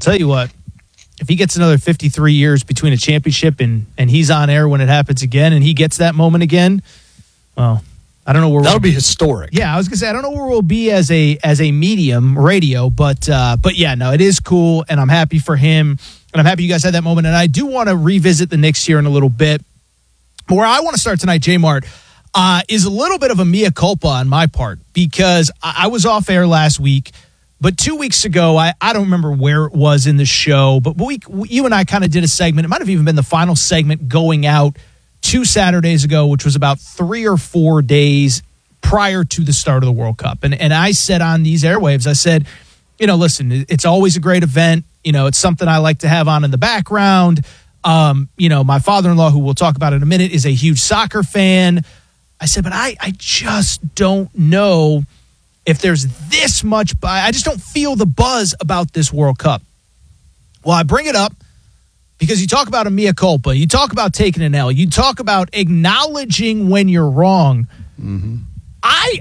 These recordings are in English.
tell you what, if he gets another 53 years between a championship and he's on air when it happens again and he gets that moment again, well, I don't know where that'll be historic. Yeah, I was gonna say I don't know where we'll be as a medium radio, but yeah, no, it is cool, and I'm happy for him, and I'm happy you guys had that moment. And I do want to revisit the Knicks here in a little bit. But where I want to start tonight, J-Mart, is a little bit of a mea culpa on my part because I was off air last week. But 2 weeks ago, I don't remember where it was in the show, but you and I kind of did a segment. It might have even been the final segment going out 2 Saturdays ago, which was about 3 or 4 days prior to the start of the World Cup. And I said on these airwaves, I said, listen, it's always a great event. It's something I like to have on in the background. My father-in-law, who we'll talk about in a minute, is a huge soccer fan. I said, but I just don't know if there's this much, I just don't feel the buzz about this World Cup. Well, I bring it up because you talk about a mea culpa, you talk about taking an L, you talk about acknowledging when you're wrong. Mm-hmm. I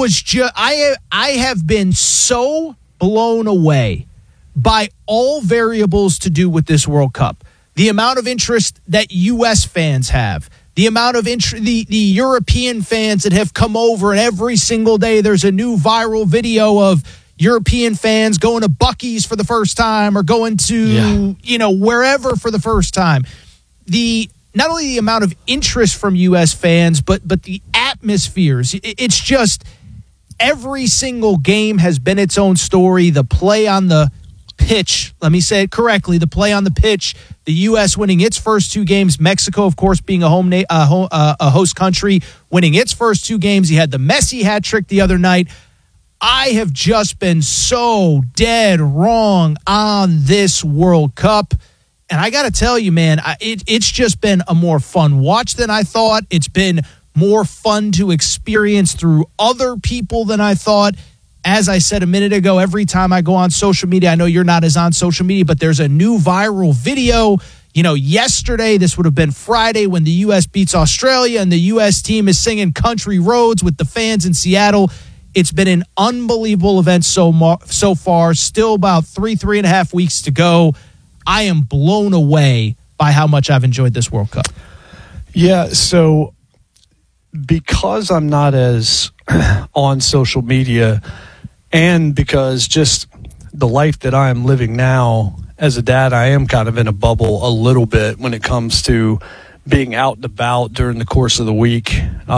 have been so blown away by all variables to do with this World Cup. The amount of interest that U.S. fans have, the amount of the European fans that have come over, and every single day there's a new viral video of European fans going to Buc-ee's for the first time or going to, wherever for the first time. Not only the amount of interest from U.S. fans, but the atmospheres. It's just every single game has been its own story. The play on the pitch, let me say it correctly, the play on the pitch, the U.S. winning its first 2 games, Mexico, of course, being a host country, winning its first 2 games. He had the Messi hat trick the other night. I have just been so dead wrong on this World Cup. And I got to tell you, man, it's just been a more fun watch than I thought. It's been more fun to experience through other people than I thought. As I said a minute ago, every time I go on social media, I know you're not as on social media, but there's a new viral video. Yesterday, this would have been Friday when the U.S. beats Australia and the U.S. team is singing Country Roads with the fans in Seattle. It's been an unbelievable event so far. Still about 3.5 weeks to go. I am blown away by how much I've enjoyed this World Cup. Yeah, so because I'm not as on social media and because just the life that I am living now as a dad, I am kind of in a bubble a little bit when it comes to being out and about during the course of the week.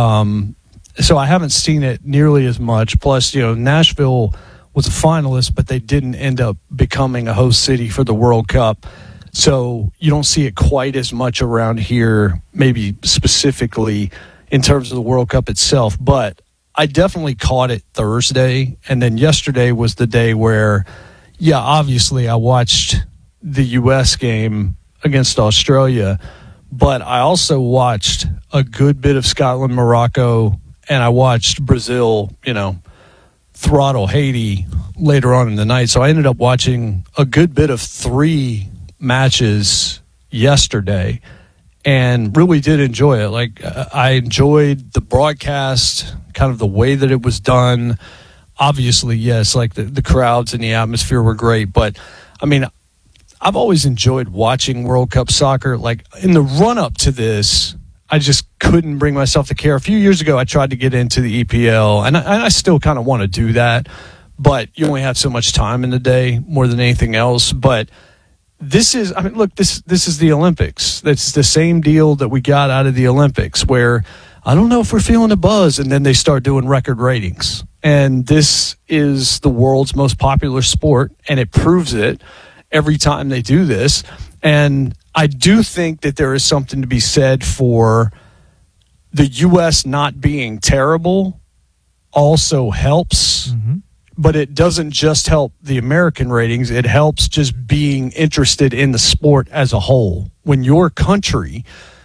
So I haven't seen it nearly as much. Plus, Nashville was a finalist, but they didn't end up becoming a host city for the World Cup. So you don't see it quite as much around here, maybe specifically in terms of the World Cup itself. But I definitely caught it Thursday. And then yesterday was the day where, obviously I watched the U.S. game against Australia, but I also watched a good bit of Scotland, Morocco, and I watched Brazil, throttle Haiti later on in the night. So I ended up watching a good bit of 3 matches yesterday and really did enjoy it. Like, I enjoyed the broadcast, kind of the way that it was done. Obviously, yes, like the crowds and the atmosphere were great. But, I mean, I've always enjoyed watching World Cup soccer. Like, in the run-up to this, I just couldn't bring myself to care. A few years ago, I tried to get into the EPL, and I still kind of want to do that, but you only have so much time in the day more than anything else. But this is, look, this is the Olympics. That's the same deal that we got out of the Olympics, where I don't know if we're feeling a buzz, and then they start doing record ratings. And this is the world's most popular sport, and it proves it every time they do this. And I do think that there is something to be said for the U.S. not being terrible also helps, but it doesn't just help the American ratings. It helps just being interested in the sport as a whole. When your country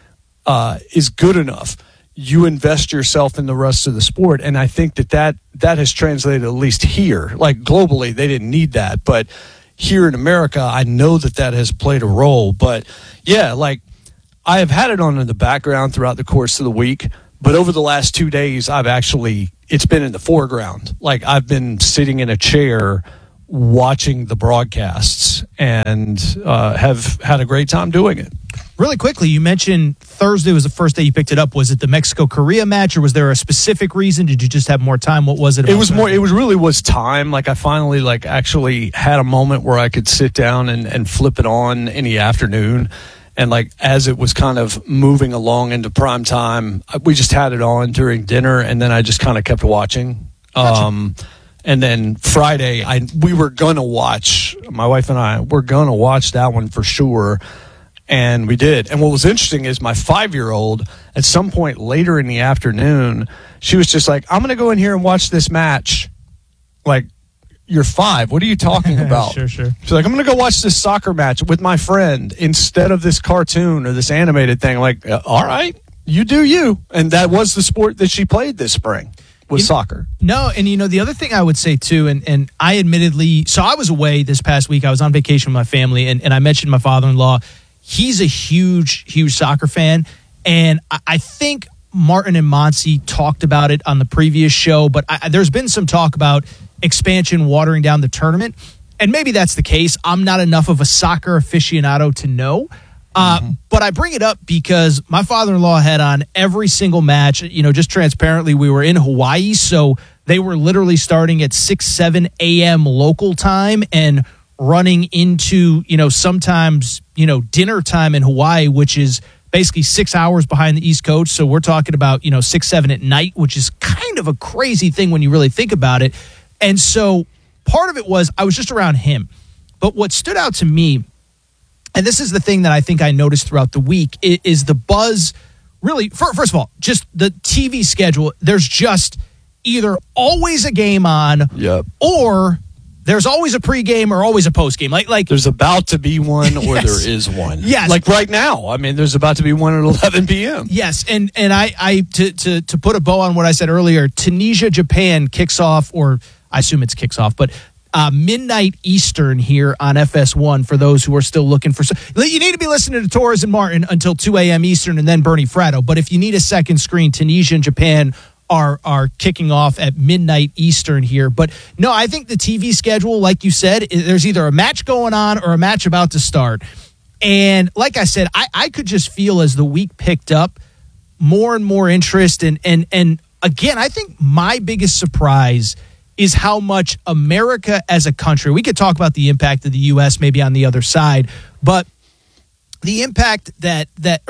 is good enough, you invest yourself in the rest of the sport. And I think that has translated, at least here. Like, globally, they didn't need that, but here in America, I know that has played a role. But, yeah, like, I have had it on in the background throughout the course of the week, but over the last 2 days, it's been in the foreground. Like, I've been sitting in a chair watching the broadcasts and have had a great time doing it. Really quickly, you mentioned Thursday was the first day you picked it up. Was it the Mexico-Korea match, or was there a specific reason? Did you just have more time? What was it? It was more. It was time. Like I finally actually had a moment where I could sit down and flip it on in the afternoon, and like as it was kind of moving along into prime time, we just had it on during dinner, and then I just kind of kept watching. Gotcha. And then Friday, we were gonna watch. My wife and I were gonna watch that one for sure. And we did. And what was interesting is my 5-year-old, at some point later in the afternoon, she was just like, I'm going to go in here and watch this match. Like, you're 5. What are you talking about? Sure. She's like, I'm going to go watch this soccer match with my friend instead of this cartoon or this animated thing. I'm like, all right, you do you. And that was the sport that she played this spring. Was soccer. No, and the other thing I would say too, and I admittedly, so I was away this past week. I was on vacation with my family, and I mentioned my father-in-law. He's a huge soccer fan, and I think Martin and Monty talked about it on the previous show, but there's been some talk about expansion watering down the tournament, and maybe that's the case. I'm not enough of a soccer aficionado to know, but I bring it up because my father-in-law had on every single match. Just transparently, we were in Hawaii, so they were literally starting at 6-7 a.m. local time and running into, sometimes, dinner time in Hawaii, which is basically 6 hours behind the East Coast. So we're talking about, 6-7 at night, which is kind of a crazy thing when you really think about it. And so part of it was I was just around him. But what stood out to me, and this is the thing that I think I noticed throughout the week, is the buzz. Really, first of all, just the TV schedule. There's just either always a game on, or there's always a pregame or always a postgame. Like there's about to be one, or yes. there is one. Yes, like right now. I mean, there's about to be one at 11 p.m. Yes, and I to put a bow on what I said earlier, Tunisia Japan kicks off, or I assume it's kicks off, but midnight Eastern here on FS1 for those who are still looking for. You need to be listening to Torres and Martin until 2 a.m. Eastern, and then Bernie Fratto. But if you need a second screen, Tunisia and Japan are kicking off at midnight Eastern here. But no, I think the TV schedule, like you said, there's either a match going on or a match about to start. And like I said, I could just feel as the week picked up more and more interest. And again, I think my biggest surprise is how much America as a country, we could talk about the impact of the U.S. maybe on the other side, but the impact the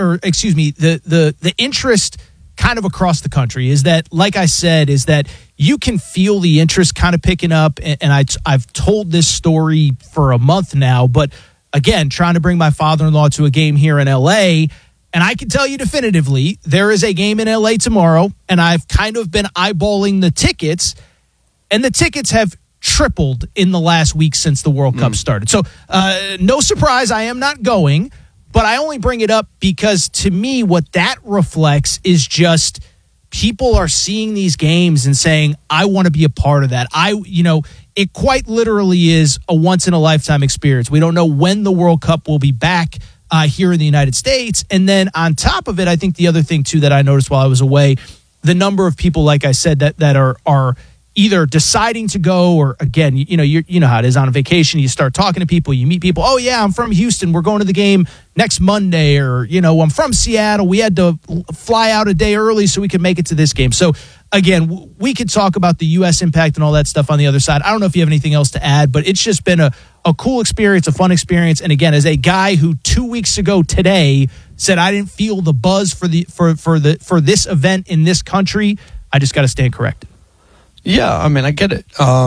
interest kind of across the country is that, like I said, is that you can feel the interest kind of picking up. And I've told this story for a month now, but again, trying to bring my father-in-law to a game here in LA. And I can tell you definitively, there is a game in LA tomorrow, and I've kind of been eyeballing the tickets, and the tickets have tripled in the last week since the World Cup started. So no surprise, I am not going. But I only bring it up because, to me, what that reflects is just people are seeing these games and saying, I want to be a part of that. It quite literally is a once-in-a-lifetime experience. We don't know when the World Cup will be back here in the United States. And then on top of it, I think the other thing, too, that I noticed while I was away, the number of people, like I said, that are either deciding to go, or again, you know how it is on a vacation. You start talking to people, you meet people. Oh yeah, I'm from Houston. We're going to the game next Monday, or I'm from Seattle. We had to fly out a day early so we could make it to this game. So again, we could talk about the U.S. impact and all that stuff on the other side. I don't know if you have anything else to add, but it's just been a cool experience, a fun experience. And again, as a guy who 2 weeks ago today said I didn't feel the buzz for this event in this country, I just got to stand corrected. Yeah, I mean, I get it.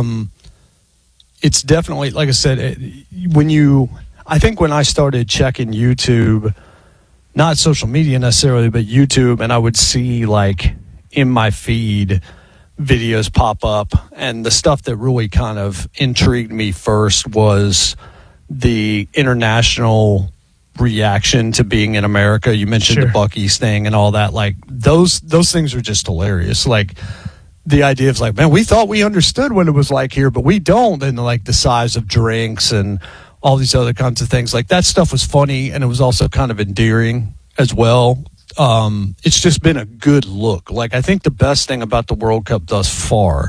It's definitely, like I said, I think when I started checking YouTube, not social media necessarily, but YouTube, and I would see like in my feed videos pop up, and the stuff that really kind of intrigued me first was the international reaction to being in America. You mentioned the Buc-ee's thing and all that. Like those things are just hilarious. Like, the idea of like, man, we thought we understood what it was like here, but we don't. And like the size of drinks and all these other kinds of things, like that stuff was funny, and it was also kind of endearing as well. It's just been a good look. Like, I think the best thing about the World Cup thus far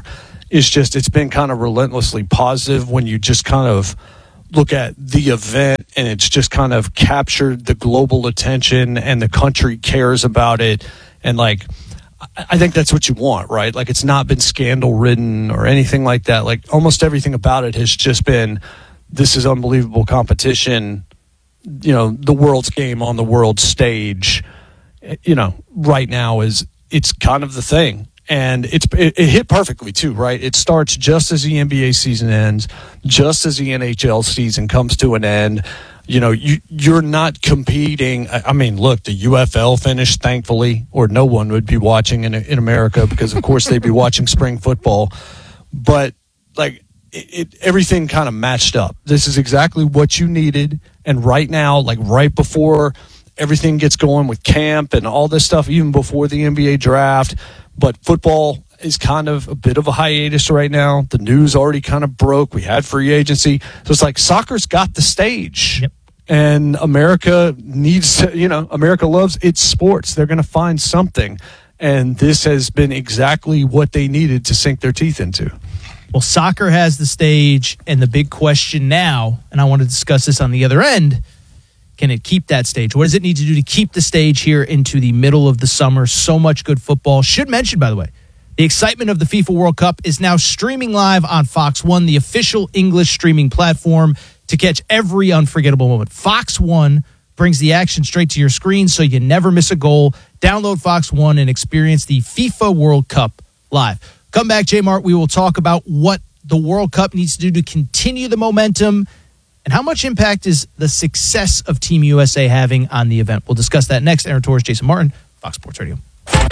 it's been kind of relentlessly positive when you just kind of look at the event, and it's just kind of captured the global attention, and the country cares about it. And like, I think that's what you want, right? Like, it's not been scandal ridden or anything like that. Like, almost everything about it has just been, this is unbelievable competition. You know, the world's game on the world stage, you know, right now it's kind of the thing. And it hit perfectly too, right? It starts just as the NBA season ends, just as the NHL season comes to an end. You know, you're not competing. I mean, look, the UFL finished, thankfully, or no one would be watching in America, because of course they'd be watching spring football. But like, everything kind of matched up. This is exactly what you needed. And right now, like right before everything gets going with camp and all this stuff, even before the NBA draft, but football is kind of a bit of a hiatus right now. The news already kind of broke. We had free agency. So it's like, soccer's got the stage. Yep. And America needs to, you know, America loves its sports. They're going to find something. And this has been exactly what they needed to sink their teeth into. Well, soccer has the stage, and the big question now, and I want to discuss this on the other end, can it keep that stage? What does it need to do to keep the stage here into the middle of the summer? So much good football. Should mention, by the way, the excitement of the FIFA World Cup is now streaming live on Fox One, the official English streaming platform, to catch every unforgettable moment. Fox One brings the action straight to your screen so you never miss a goal. Download Fox One and experience the FIFA World Cup live. Come back, J Mart. We will talk about what the World Cup needs to do to continue the momentum, and how much impact is the success of Team USA having on the event. We'll discuss that next. Aaron Torres, Jason Martin, Fox Sports Radio.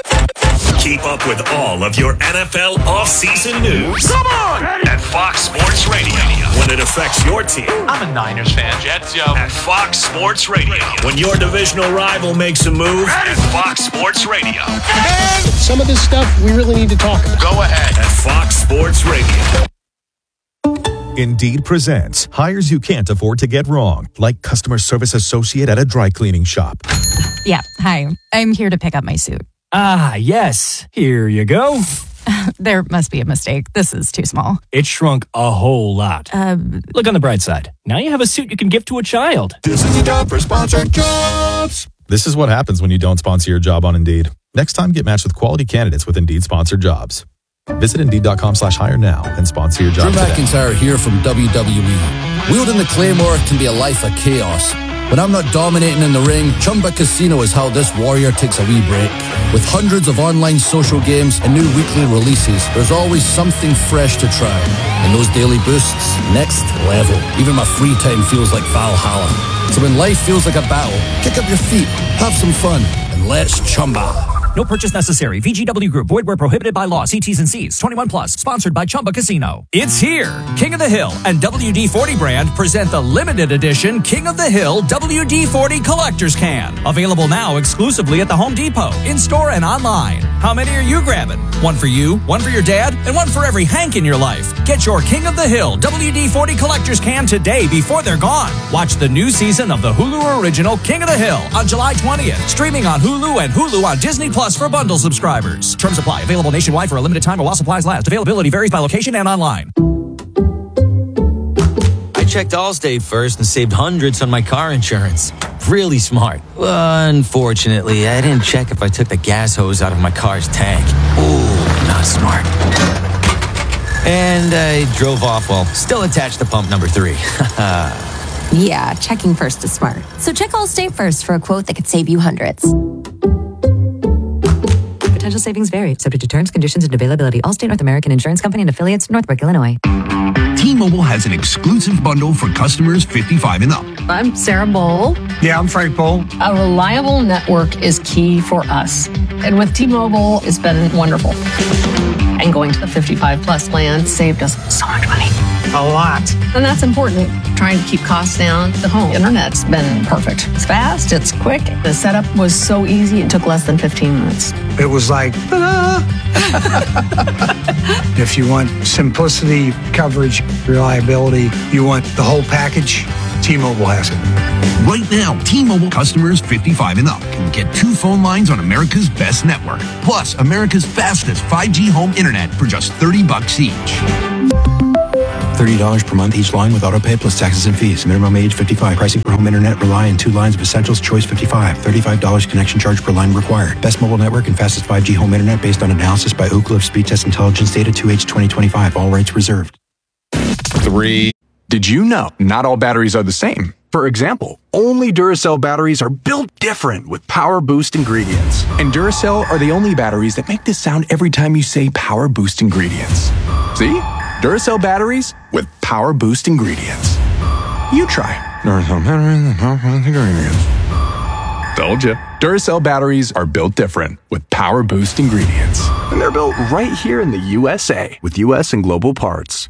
Keep up with all of your NFL offseason news. Come on! At Fox Sports Radio. When it affects your team. I'm a Niners fan, Jets, yo. At Fox Sports Radio. When your divisional rival makes a move. At Fox Sports Radio. And some of this stuff we really need to talk about. Go ahead. At Fox Sports Radio. Indeed presents hires you can't afford to get wrong, like customer service associate at a dry cleaning shop. Yeah, hi. I'm here to pick up my suit. Ah, yes. Here you go. There must be a mistake. This is too small. It shrunk a whole lot. Look on the bright side. Now you have a suit you can give to a child. This is the job for sponsored jobs. This is what happens when you don't sponsor your job on Indeed. Next time, get matched with quality candidates with Indeed sponsored jobs. Visit Indeed.com/hire now and sponsor your job Drew today. McIntyre here from WWE. Wielding the Claymore can be a life of chaos. When I'm not dominating in the ring, Chumba Casino is how this warrior takes a wee break. With hundreds of online social games and new weekly releases, there's always something fresh to try. And those daily boosts, next level. Even my free time feels like Valhalla. So when life feels like a battle, kick up your feet, have some fun, and let's Chumba. No purchase necessary. VGW Group. Void where prohibited by law. See T's and C's. 21 plus. Sponsored by Chumba Casino. It's here. King of the Hill and WD-40 brand present the limited edition King of the Hill WD-40 Collector's Can. Available now exclusively at the Home Depot, in-store and online. How many are you grabbing? One for you, one for your dad, and one for every Hank in your life. Get your King of the Hill WD-40 Collector's Can today before they're gone. Watch the new season of the Hulu original King of the Hill on July 20th. Streaming on Hulu and Hulu on Disney Plus for bundle subscribers. Terms apply. Available nationwide for a limited time or while supplies last. Availability varies by location and online. I checked Allstate first and saved hundreds on my car insurance. Really smart. Unfortunately, I didn't check if I took the gas hose out of my car's tank. Ooh, not smart. And I drove off while still attached to pump number 3. Yeah, checking first is smart. So check Allstate first for a quote that could save you hundreds. Potential savings vary, subject to terms, conditions, and availability. Allstate North American Insurance Company and affiliates, Northbrook, Illinois. T-Mobile has an exclusive bundle for customers 55 and up. I'm Sarah Bowl. Yeah, I'm Frank Bowl. A reliable network is key for us. And with T-Mobile, it's been wonderful. And going to the 55 plus plan saved us so much money. A lot. And that's important. Trying to keep costs down. The home internet's been perfect. It's fast, it's quick. The setup was so easy, it took less than 15 minutes. It was like, ta-da! If you want simplicity, coverage, reliability, you want the whole package, T-Mobile has it. Right now, T-Mobile customers 55 and up can get 2 phone lines on America's best network, plus America's fastest 5G home internet for just $30 each. $30 per month each line with autopay plus taxes and fees. Minimum age 55. Pricing for home internet rely on 2 lines of Essentials Choice 55. $35 connection charge per line required. Best mobile network and fastest 5G home internet based on analysis by Ookla of Speed Test Intelligence data 2H 2025. All rights reserved. 3. Did you know not all batteries are the same? For example, only Duracell batteries are built different with Power Boost ingredients. And Duracell are the only batteries that make this sound every time you say Power Boost ingredients. See? Duracell batteries with Power Boost ingredients. You try. Duracell batteries with Power Boost ingredients. Told you. Duracell batteries are built different with Power Boost ingredients. And they're built right here in the USA with US and global parts.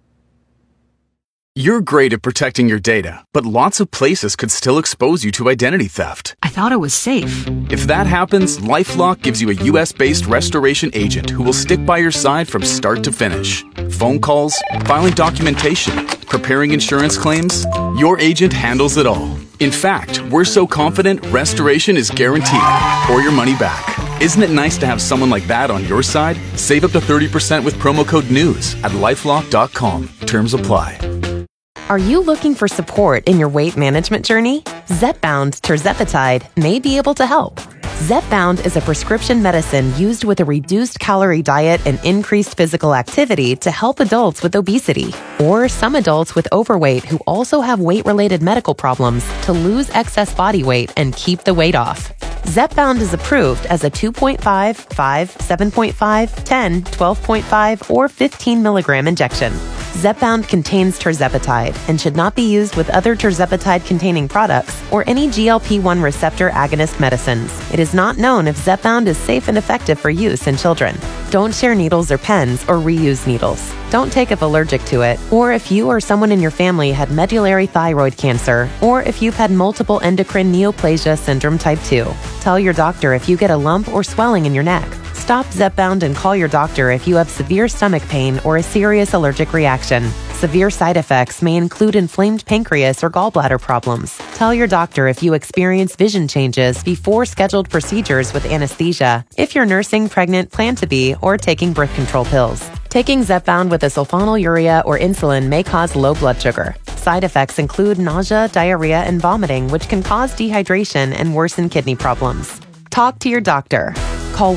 You're great at protecting your data, but lots of places could still expose you to identity theft. I thought it was safe. If that happens, LifeLock gives you a US-based restoration agent who will stick by your side from start to finish. Phone calls, filing documentation, preparing insurance claims, your agent handles it all. In fact, we're so confident restoration is guaranteed or your money back. Isn't it nice to have someone like that on your side? Save up to 30% with promo code NEWS at LifeLock.com. Terms apply. Are you looking for support in your weight management journey? Zepbound tirzepatide may be able to help. Zepbound is a prescription medicine used with a reduced calorie diet and increased physical activity to help adults with obesity or some adults with overweight who also have weight-related medical problems to lose excess body weight and keep the weight off. Zepbound is approved as a 2.5, 5, 7.5, 10, 12.5, or 15 milligram injection. Zepbound contains tirzepatide and should not be used with other tirzepatide-containing products or any GLP-1 receptor agonist medicines. It is not known if Zepbound is safe and effective for use in children. Don't share needles or pens or reuse needles. Don't take if allergic to it, or if you or someone in your family had medullary thyroid cancer, or if you've had multiple endocrine neoplasia syndrome type 2. Tell your doctor if you get a lump or swelling in your neck. Stop Zepbound and call your doctor if you have severe stomach pain or a serious allergic reaction. Severe side effects may include inflamed pancreas or gallbladder problems. Tell your doctor if you experience vision changes before scheduled procedures with anesthesia, if you're nursing, pregnant, plan to be, or taking birth control pills. Taking Zepbound with a sulfonylurea or insulin may cause low blood sugar. Side effects include nausea, diarrhea, and vomiting, which can cause dehydration and worsen kidney problems. Talk to your doctor. Call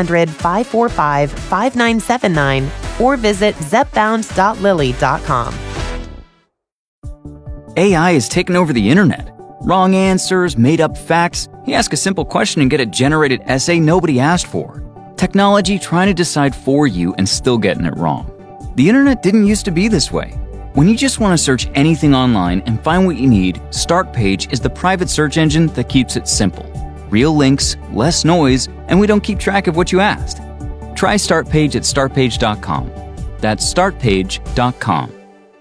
1-800-545-5979 or visit zepbound.lilly.com. AI has taken over the internet. Wrong answers, made-up facts. You ask a simple question and get a generated essay nobody asked for. Technology trying to decide for you and still getting it wrong. The internet didn't used to be this way. When you just want to search anything online and find what you need, Startpage is the private search engine that keeps it simple. Real links, less noise, and we don't keep track of what you asked. Try Startpage at startpage.com. That's startpage.com.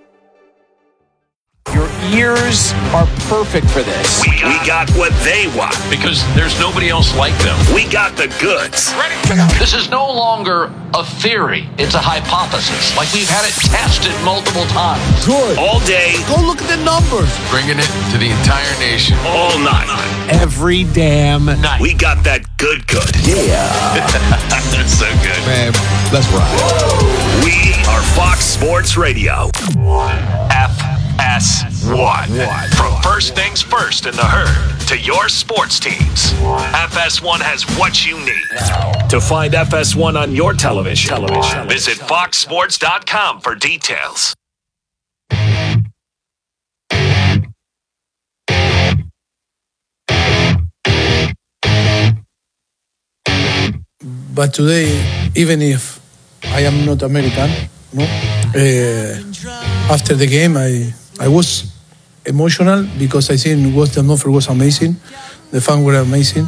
Your ears are perfect for this. We got what they want. Because there's nobody else like them. We got the goods. Ready? This is no longer a theory. It's a hypothesis. Like we've had it tested multiple times. Good. All day. Go look at the numbers. Bringing it to the entire nation. All night. Every damn night. We got that good. Yeah. That's so good. Man, let's ride. Whoa. We are Fox Sports Radio. FS1. From first things first in the herd to your sports teams. FS1 has what you need. To find FS1 on your television, visit foxsports.com for details. But today, even if I am not American, after the game, I was emotional because I think the atmosphere was amazing. The fans were amazing.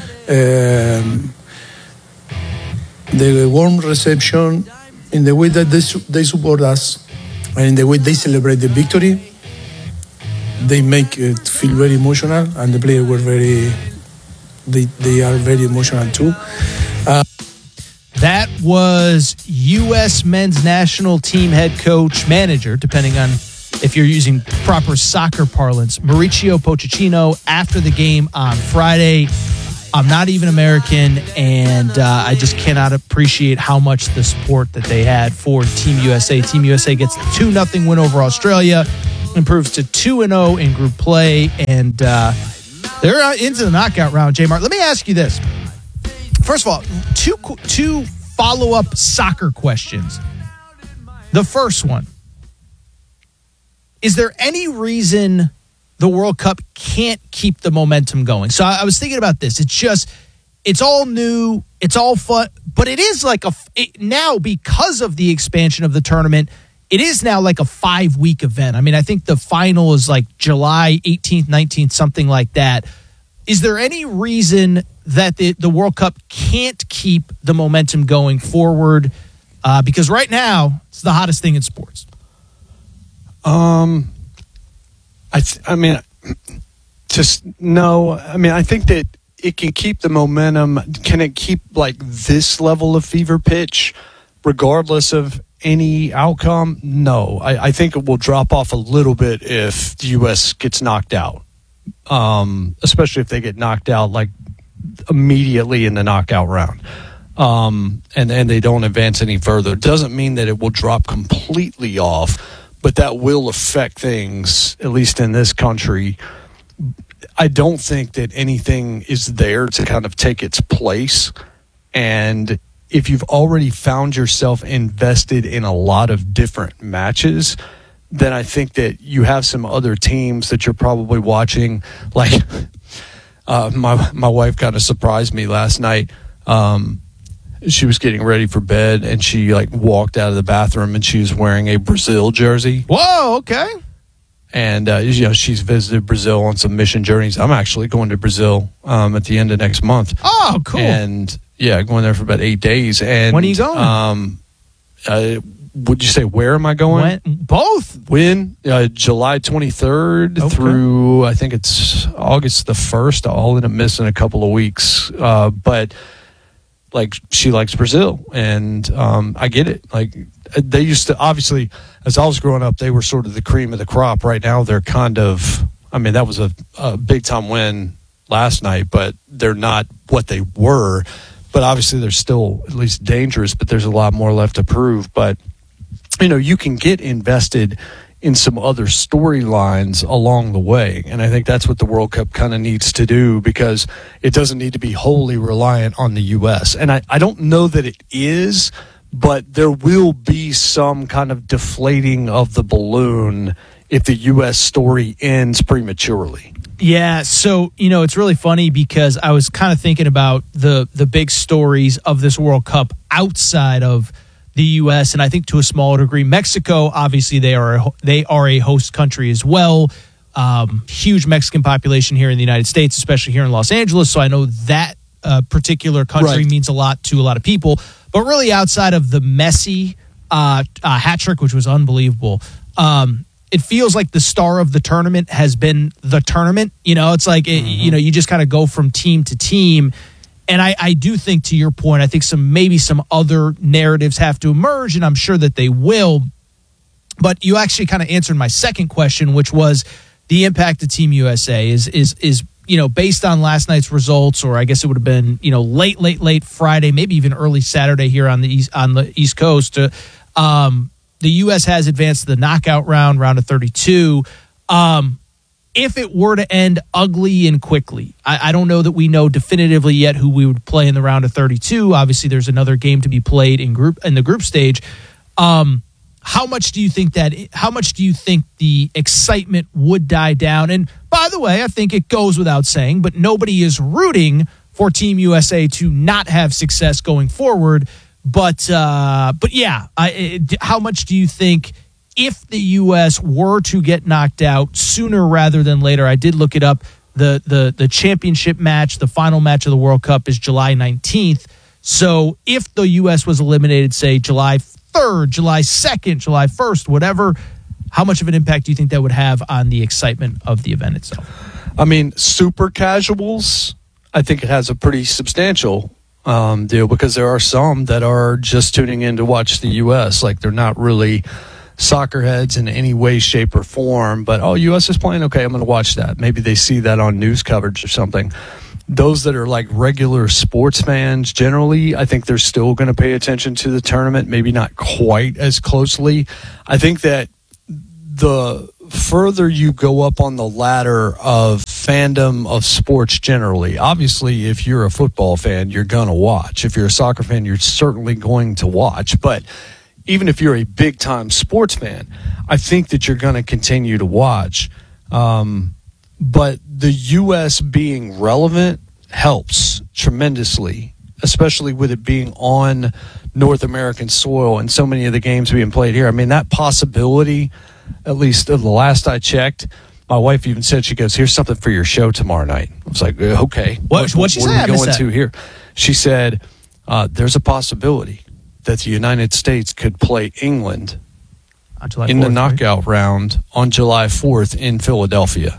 The warm reception, in the way that they support us, and in the way they celebrate the victory, they make it feel very emotional, and the players were they are very emotional too. That was U.S. men's national team head coach, manager, depending on if you're using proper soccer parlance. Mauricio Pochettino, after the game on Friday, I'm not even American, and I just cannot appreciate how much the support that they had for Team USA. Team USA gets the 2-0 win over Australia, improves to 2-0 in group play, and they're into the knockout round, J-Mart. Let me ask you this. First of all, two follow-up soccer questions. The first one, is there any reason the World Cup can't keep the momentum going? So I was thinking about this. It's all new, it's all fun, but it is like now, because of the expansion of the tournament, it is now like a 5-week event. I mean, I think the final is like July 18th, 19th, something like that. Is there any reason that the World Cup can't keep the momentum going forward? Because right now, it's the hottest thing in sports. I think that it can keep the momentum. Can it keep like this level of fever pitch regardless of any outcome? No. I think it will drop off a little bit if the U.S. gets knocked out, especially if they get knocked out like immediately in the knockout round, and they don't advance any further. It doesn't mean that it will drop completely off, but that will affect things, at least in this country. I don't think that anything is there to kind of take its place. And if you've already found yourself invested in a lot of different matches, then I think that you have some other teams that you're probably watching. Like my wife kind of surprised me last night. She was getting ready for bed, and she like walked out of the bathroom, and she was wearing a Brazil jersey. Whoa, okay. And she's visited Brazil on some mission journeys. I'm actually going to Brazil at the end of next month. Oh, cool. And going there for about 8 days. And when are you going? Would you say where am I going? Both. When? July 23rd through I think it's August the 1st. I'll end up missing a couple of weeks, but. Like, she likes Brazil, and I get it. Like, they used to, obviously, as I was growing up, they were sort of the cream of the crop. Right now, they're kind of, that was a big-time win last night, but they're not what they were. But obviously, they're still at least dangerous, but there's a lot more left to prove. But, you can get invested in some other storylines along the way. And I think that's what the World Cup kind of needs to do, because it doesn't need to be wholly reliant on the U.S. And I don't know that it is, but there will be some kind of deflating of the balloon if the U.S. story ends prematurely. Yeah, so, it's really funny because I was kind of thinking about the big stories of this World Cup outside of the U.S., and I think to a smaller degree, Mexico. Obviously, they are a host country as well. Huge Mexican population here in the United States, especially here in Los Angeles. So I know that particular country means a lot to a lot of people. But really, outside of the Messi hat trick, which was unbelievable, it feels like the star of the tournament has been the tournament. It's like you just kind of go from team to team. And I do think, to your point, I think maybe some other narratives have to emerge, and I'm sure that they will. But you actually kind of answered my second question, which was the impact of Team USA is based on last night's results, or I guess it would have been late Friday, maybe even early Saturday here on the East Coast. The U.S. has advanced to the knockout round of 32. If it were to end ugly and quickly, I don't know that we know definitively yet who we would play in the round of 32. Obviously, there's another game to be played in the group stage. How much do you think the excitement would die down? And by the way, I think it goes without saying, but nobody is rooting for Team USA to not have success going forward. But yeah, how much do you think? If the U.S. were to get knocked out sooner rather than later, I did look it up. The championship match, the final match of the World Cup, is July 19th. So if the U.S. was eliminated, say, July 3rd, July 2nd, July 1st, whatever, how much of an impact do you think that would have on the excitement of the event itself? Super casuals, I think it has a pretty substantial deal, because there are some that are just tuning in to watch the U.S. Like, they're not really soccer heads in any way, shape, or form. But, U.S. is playing? Okay, I'm going to watch that. Maybe they see that on news coverage or something. Those that are like regular sports fans, generally, I think they're still going to pay attention to the tournament, maybe not quite as closely. I think that the further you go up on the ladder of fandom of sports generally, obviously, if you're a football fan, you're going to watch. If you're a soccer fan, you're certainly going to watch. But even if you're a big-time sports fan, I think that you're going to continue to watch. But the U.S. being relevant helps tremendously, especially with it being on North American soil and so many of the games being played here. I mean, that possibility, at least the last I checked, my wife even said, she goes, here's something for your show tomorrow night. I was like, okay. What she said? What are we going to here? She said, there's a possibility that the United States could play England in the knockout round on July 4th in Philadelphia.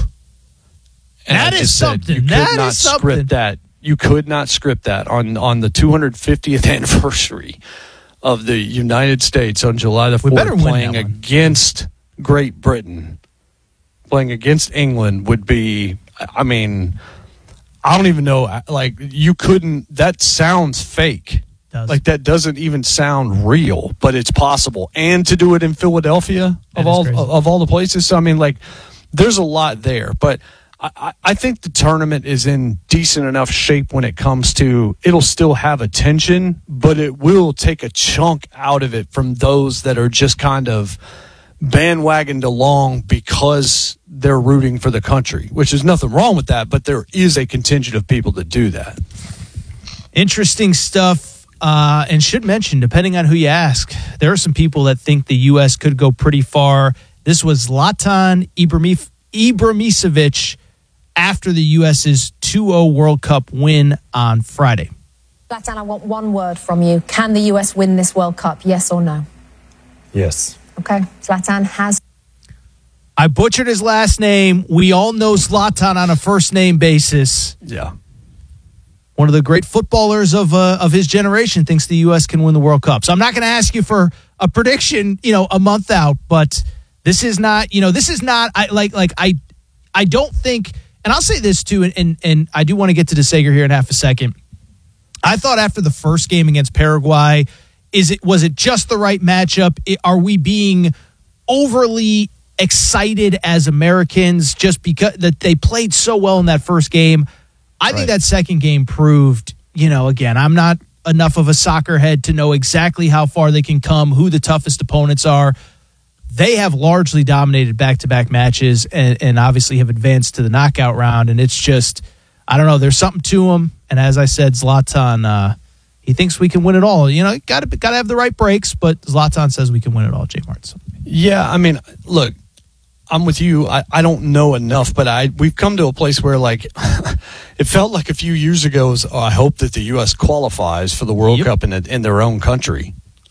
And that is something. You could not script that. You could not script that on the 250th anniversary of the United States on July the 4th, playing against Great Britain, playing against England would be, I mean, I don't even know, like, you couldn't, that sounds fake. Like, that doesn't even sound real, but it's possible. And to do it in Philadelphia, of all the places. So, I mean, like, there's a lot there. But I think the tournament is in decent enough shape when it comes to, it'll still have attention, but it will take a chunk out of it from those that are just kind of bandwagoned along because they're rooting for the country, which is nothing wrong with that, but there is a contingent of people that do that. Interesting stuff, and should mention, depending on who you ask, there are some people that think the U.S. could go pretty far. This was Zlatan Ibrahimovic after the U.S.'s 2-0 World Cup win on Friday. Zlatan, I want one word from you. Can the U.S. win this World Cup, yes or no? Yes. Okay, Zlatan has... I butchered his last name. We all know Zlatan on a first-name basis. Yeah. One of the great footballers of his generation thinks the U.S. can win the World Cup. So I'm not going to ask you for a prediction, a month out, but this is not, I don't think... And I'll say this, too, and I do want to get to DeSager here in half a second. I thought after the first game against Paraguay, was it just the right matchup? Are we being overly excited as Americans just because that they played so well in that first game? I think that second game proved, again, I'm not enough of a soccer head to know exactly how far they can come, who the toughest opponents are. They have largely dominated back-to-back matches and obviously have advanced to the knockout round. And it's just, I don't know, there's something to them. And as I said, Zlatan, he thinks we can win it all. Got to have the right breaks, but Zlatan says we can win it all, Jay Martz. Yeah, I mean, look, I'm with you. I don't know enough, but we've come to a place where, like, it felt like a few years ago, I hope that the U.S. qualifies for the World Cup in their own country.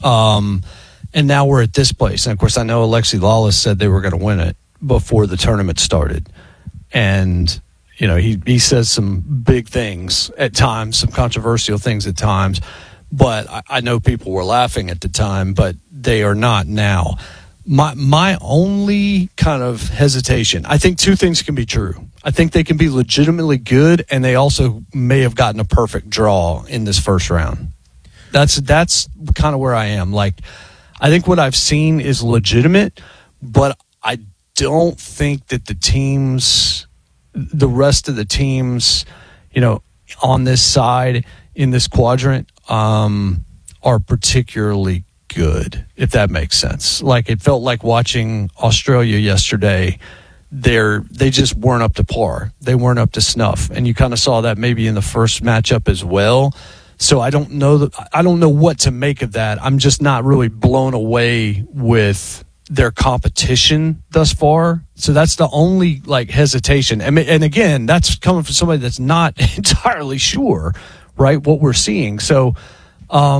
And now we're at this place. And, of course, I know Alexi Lawless said they were going to win it before the tournament started. And, he says some big things at times, some controversial things at times. But I know people were laughing at the time, but they are not now. My only kind of hesitation, I think two things can be true. I think they can be legitimately good, and they also may have gotten a perfect draw in this first round. That's kind of where I am. Like, I think what I've seen is legitimate, but I don't think that the rest of the teams, on this side, in this quadrant, are particularly good, if that makes sense. Like, it felt like watching Australia yesterday. They just weren't up to par. They weren't up to snuff. And you kind of saw that maybe in the first matchup as well. So I don't know what to make of that. I'm just not really blown away with their competition thus far. So that's the only hesitation. And again, that's coming from somebody that's not entirely sure, right, what we're seeing. So I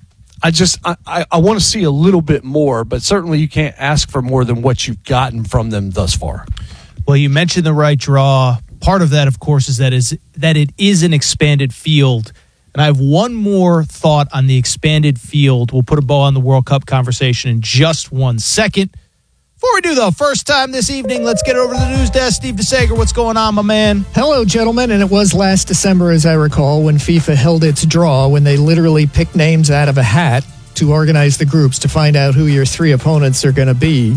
want to see a little bit more, but certainly you can't ask for more than what you've gotten from them thus far. Well, you mentioned the right draw. Part of that, of course, is that it is an expanded field And I have one more thought on the expanded field. We'll put a bow on the World Cup conversation in just 1 second. Before we do, though, first time this evening, let's get over to the news desk. Steve DeSager, what's going on, my man? Hello, gentlemen. And it was last December, as I recall, when FIFA held its draw, when they literally picked names out of a hat to organize the groups to find out who your three opponents are going to be.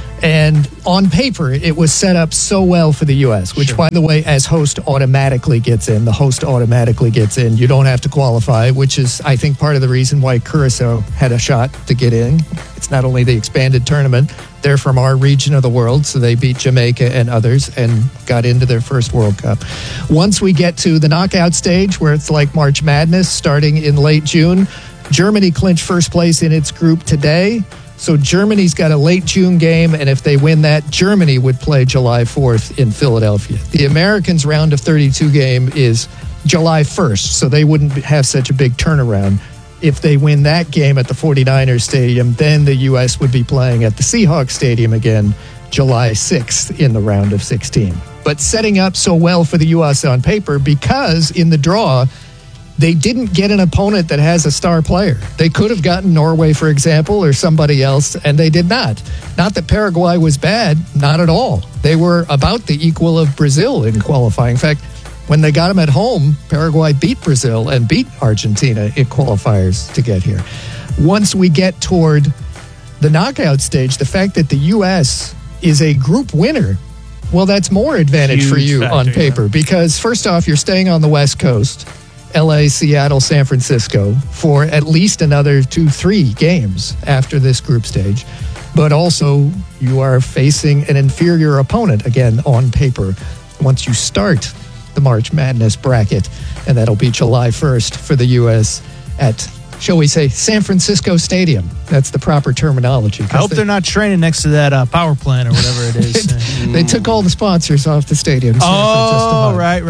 And on paper, it was set up so well for the U.S., which, by the way, as host automatically gets in. The host automatically gets in. You don't have to qualify, which is, I think, part of the reason why Curacao had a shot to get in. It's not only the expanded tournament. They're from our region of the world, so they beat Jamaica and others and got into their first World Cup. Once we get to the knockout stage, where it's like March Madness starting in late June, Germany clinched first place in its group today. So Germany's got a late June game, and if they win that, Germany would play July 4th in Philadelphia. The Americans' round of 32 game is July 1st, so they wouldn't have such a big turnaround. If they win that game at the 49ers Stadium, then the U.S. would be playing at the Seahawks Stadium again July 6th in the round of 16. But setting up so well for the U.S. on paper because in the draw, they didn't get an opponent that has a star player. They could have gotten Norway, for example, or somebody else, and they did not. Not that Paraguay was bad, not at all. They were about the equal of Brazil in qualifying. In fact, when they got them at home, Paraguay beat Brazil and beat Argentina in qualifiers to get here. Once we get toward the knockout stage, the fact that the U.S. is a group winner, well, that's more advantage for you on paper because, first off, you're staying on the West Coast. LA, Seattle, San Francisco for at least another 2-3 games after this group stage. But also, you are facing an inferior opponent, again, on paper, once you start the March Madness bracket. And that'll be July 1st for the U.S. at, shall we say, San Francisco Stadium. That's the proper terminology. I hope they're not training next to that power plant or whatever it is. They took all the sponsors off the stadium. Oh, right.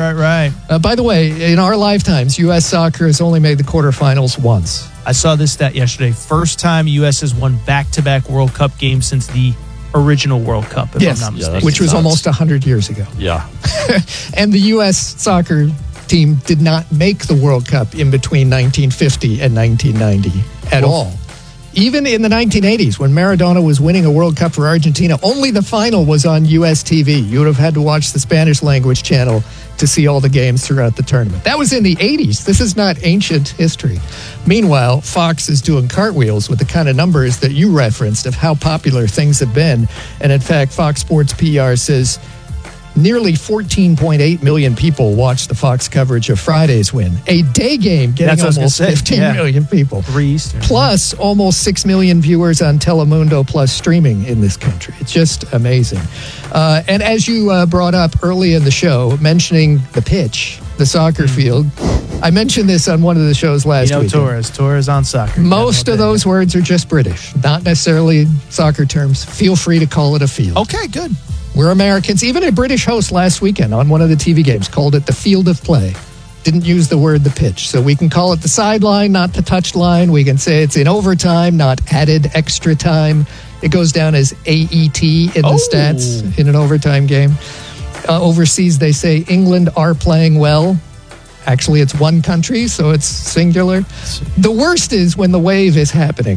By the way, in our lifetimes, U.S. soccer has only made the quarterfinals once. I saw this stat yesterday. First time U.S. has won back-to-back World Cup games since the original World Cup, if I'm not mistaken. Which was almost 100 years ago. Yeah. And the U.S. soccer team did not make the World Cup in between 1950 and 1990 at all. Even in the 1980s, when Maradona was winning a World Cup for Argentina, only the final was on U.S. TV. You would have had to watch the Spanish language channel to see all the games throughout the tournament. That was in the 80s. This is not ancient history. Meanwhile, Fox is doing cartwheels with the kind of numbers that you referenced of how popular things have been. And in fact, Fox Sports PR says nearly 14.8 million people watched the Fox coverage of Friday's win. A day game getting almost 15 million people. 3 Eastern. Plus almost 6 million viewers on Telemundo plus streaming in this country. It's just amazing. And as you brought up early in the show, mentioning the pitch, the soccer field, I mentioned this on one of the shows last week. Torres on soccer. Most of those words are just British, not necessarily soccer terms. Feel free to call it a field. Okay, good. We're Americans. Even a British host last weekend on one of the TV games called it the field of play. Didn't use the word the pitch. So we can call it the sideline, not the touchline. We can say it's in overtime, not added extra time. It goes down as AET in the stats in an overtime game. Overseas, they say England are playing well. Actually, it's one country, so it's singular. The worst is when the wave is happening.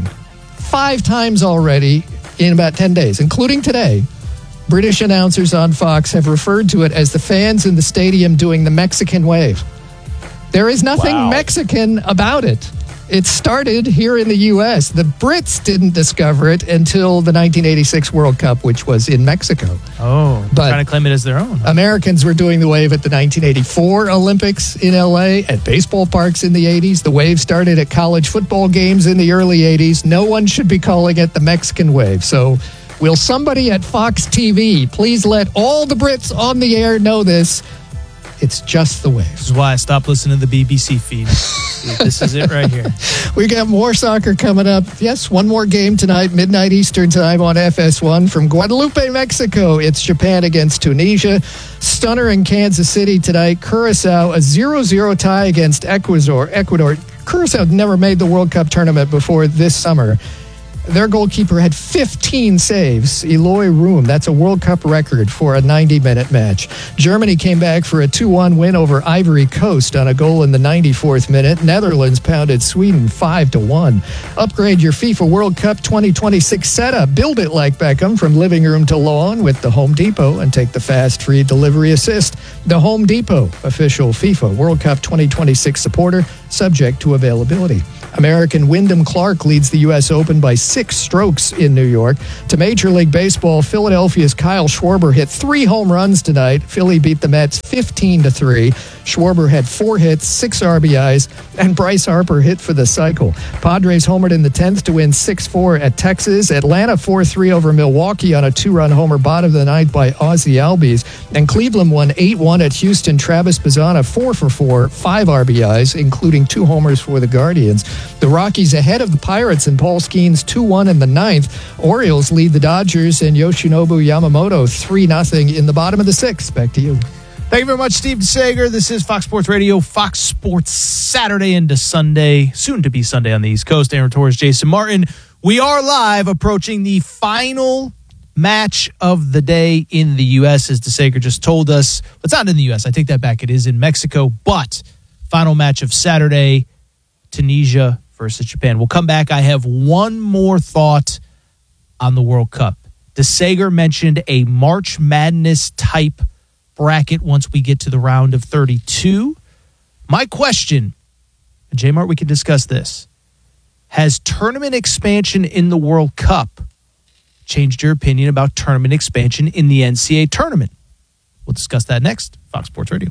5 times already in about 10 days, including today. British announcers on Fox have referred to it as the fans in the stadium doing the Mexican wave. There is nothing Mexican about it. It started here in the U.S. The Brits didn't discover it until the 1986 World Cup, which was in Mexico. But trying to claim it as their own. Americans were doing the wave at the 1984 Olympics in L.A., at baseball parks in the 80s. The wave started at college football games in the early 80s. No one should be calling it the Mexican wave. So will somebody at Fox TV please let all the Brits on the air know this? It's just the wave. This is why I stopped listening to the BBC feed. This is it right here. We got more soccer coming up. Yes, one more game tonight, midnight Eastern time on FS1 from Guadalupe, Mexico. It's Japan against Tunisia. Stunner in Kansas City tonight. Curacao, a 0-0 tie against Ecuador. Curacao never made the World Cup tournament before this summer. their goalkeeper had 15 saves. Eloy Room, that's a World Cup record for a 90-minute match. Germany came back for a 2-1 win over Ivory Coast on a goal in the 94th minute. Netherlands pounded Sweden 5-1. Upgrade your FIFA World Cup 2026 setup. Build it like Beckham from living room to lawn with the Home Depot and take the fast free delivery assist. The Home Depot, official FIFA World Cup 2026 supporter, subject to availability. American Wyndham Clark leads the U.S. Open by 6 strokes in New York. To Major League Baseball, Philadelphia's Kyle Schwarber hit 3 home runs tonight. Philly beat the Mets 15-3. Schwarber had 4 hits, 6 RBIs, and Bryce Harper hit for the cycle. Padres homered in the 10th to win 6-4 at Texas. Atlanta 4-3 over Milwaukee on a 2-run homer bottom of the ninth by Ozzie Albies. And Cleveland won 8-1 at Houston. Travis Bazzana 4-for-4, 5 RBIs, including 2 homers for the Guardians. The Rockies ahead of the Pirates and Paul Skeens 2-1 in the 9th. Orioles lead the Dodgers and Yoshinobu Yamamoto 3-0 in the bottom of the 6th. Back to you. Thank you very much, Steve DeSager. This is Fox Sports Radio, Fox Sports Saturday into Sunday, soon to be Sunday on the East Coast. Aaron Torres, Jason Martin. We are live approaching the final match of the day in the U.S., as DeSager just told us. It's not in the U.S. I take that back. It is in Mexico, but final match of Saturday, Tunisia versus Japan. We'll come back. I have one more thought on the World Cup. DeSager mentioned a March Madness type bracket once we get to the round of 32. My question, and J-Mart, we can discuss this. Has tournament expansion in the World Cup changed your opinion about tournament expansion in the NCAA tournament? We'll discuss that next. Fox Sports Radio.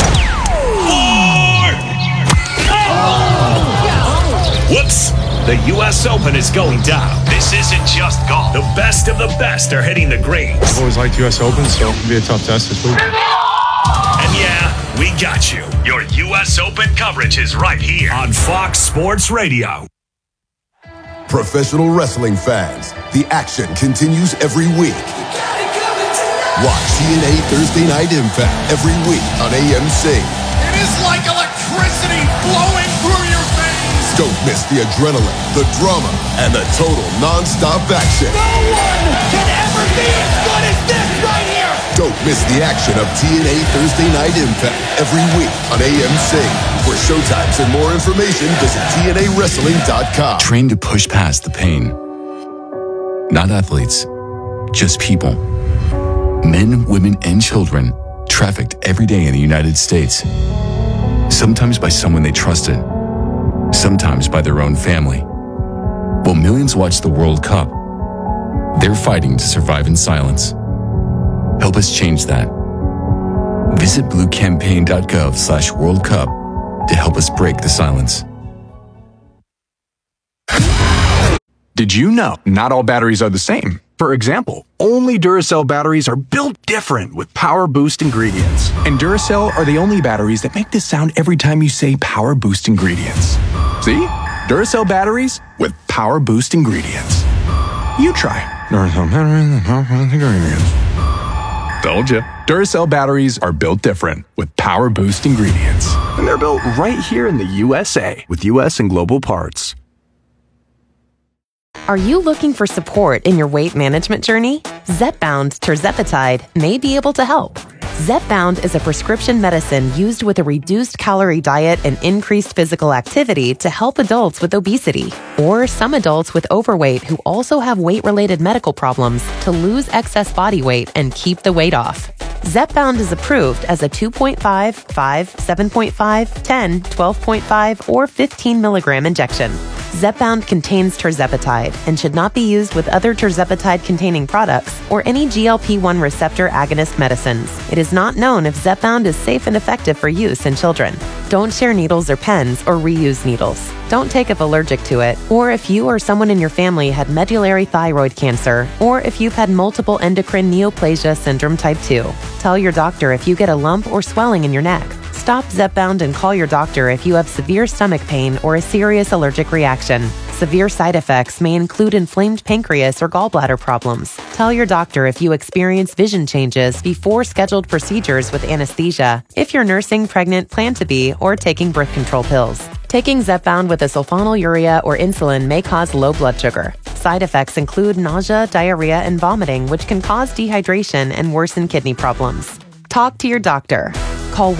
Whoops! The U.S. Open is going down. This isn't just golf. The best of the best are hitting the greens. I've always liked U.S. Open, so it'll be a tough test this week. And yeah, we got you. Your U.S. Open coverage is right here on Fox Sports Radio. Professional wrestling fans, the action continues every week. Watch TNA Thursday Night Impact every week on AMC. It is like electricity flowing through your veins. Don't miss the adrenaline, the drama, and the total non-stop action. No one can ever be as good as this right here. Don't miss the action of TNA Thursday Night Impact every week on AMC. For showtimes and more information, visit TNAWrestling.com. Train to push past the pain. Not athletes, just people. Men, women, and children trafficked every day in the United States. Sometimes by someone they trusted. Sometimes by their own family. While millions watch the World Cup, they're fighting to survive in silence. Help us change that. Visit bluecampaign.gov/World Cup to help us break the silence. Did you know not all batteries are the same? For example, only Duracell batteries are built different with Power Boost ingredients. And Duracell are the only batteries that make this sound every time you say Power Boost ingredients. See? Duracell batteries with Power Boost ingredients. You try. Duracell batteries with Power Boost ingredients. Told ya. Duracell batteries are built different with Power Boost ingredients. And they're built right here in the USA with US and global parts. Are you looking for support in your weight management journey? Zepbound tirzepatide may be able to help. Zepbound is a prescription medicine used with a reduced calorie diet and increased physical activity to help adults with obesity or some adults with overweight who also have weight-related medical problems to lose excess body weight and keep the weight off. Zepbound is approved as a 2.5, 5, 7.5, 10, 12.5, or 15 milligram injection. Zepbound contains tirzepatide and should not be used with other tirzepatide-containing products or any GLP-1 receptor agonist medicines. It is not known if Zepbound is safe and effective for use in children. Don't share needles or pens or reuse needles. Don't take if allergic to it, or if you or someone in your family had medullary thyroid cancer, or if you've had multiple endocrine neoplasia syndrome type 2. Tell your doctor if you get a lump or swelling in your neck. Stop Zepbound and call your doctor if you have severe stomach pain or a serious allergic reaction. Severe side effects may include inflamed pancreas or gallbladder problems. Tell your doctor if you experience vision changes before scheduled procedures with anesthesia, if you're nursing, pregnant, plan to be, or taking birth control pills. Taking Zepbound with a sulfonylurea or insulin may cause low blood sugar. Side effects include nausea, diarrhea, and vomiting, which can cause dehydration and worsen kidney problems. Talk to your doctor. Call